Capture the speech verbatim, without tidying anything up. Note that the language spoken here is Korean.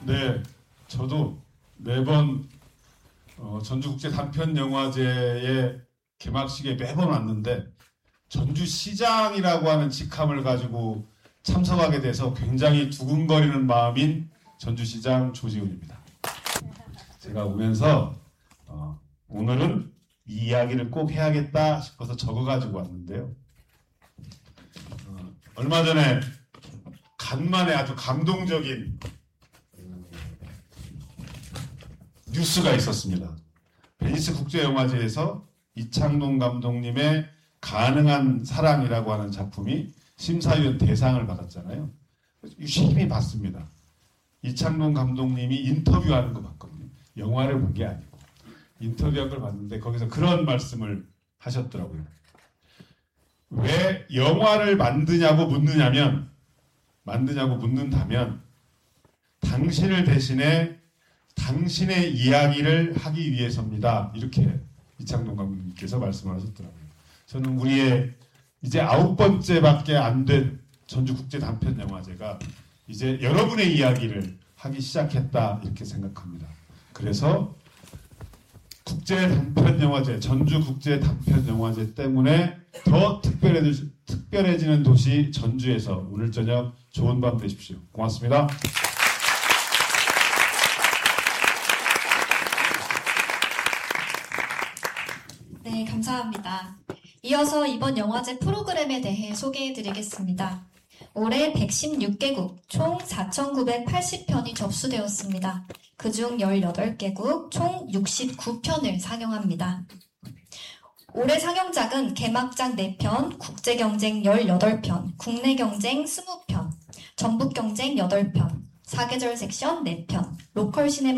네, 저도 매번 어, 전주국제 단편영화제의 개막식에 매번 왔는데 전주시장이라고 하는 직함을 가지고 참석하게 돼서 굉장히 두근거리는 마음인 전주시장 조지훈입니다. 제가 오면서 어, 오늘은 이 이야기를 꼭 해야겠다 싶어서 적어가지고 왔는데요. 어, 얼마 전에 간만에 아주 감동적인 뉴스가 있었습니다. 베니스 국제영화제에서 이창동 감독님의 가능한 사랑이라고 하는 작품이 심사위원 대상을 받았잖아요. 유심히 봤습니다. 이창동 감독님이 인터뷰하는 거 봤거든요. 영화를 본 게 아니고 인터뷰한 걸 봤는데 거기서 그런 말씀을 하셨더라고요. 왜 영화를 만드냐고 묻느냐면 만드냐고 묻는다면 당신을 대신에 당신의 이야기를 하기 위해서입니다. 이렇게 이창동 감독님께서 말씀을 하셨더라고요. 저는 우리의 이제 아홉 번째밖에 안 된 전주국제 단편영화제가 이제 여러분의 이야기를 하기 시작했다 이렇게 생각합니다. 그래서 국제 단편영화제, 전주국제 단편영화제 때문에 더 특별해지, 특별해지는 도시 전주에서 오늘 저녁 좋은 밤 되십시오. 고맙습니다. 네, 감사합니다. 이어서 이번 영화제 프로그램에 대해 소개해드리겠습니다. 올해 백십육 개국, 총 사천구백팔십 편이 접수되었습니다. 그중 열여덟 개국, 총 육십구 편을 상영합니다. 올해 상영작은 개막작 네 편, 국제경쟁 열여덟 편, 국내경쟁 이십 편, 전북경쟁 여덟 편, 사계절 섹션 네 편, 로컬 시네마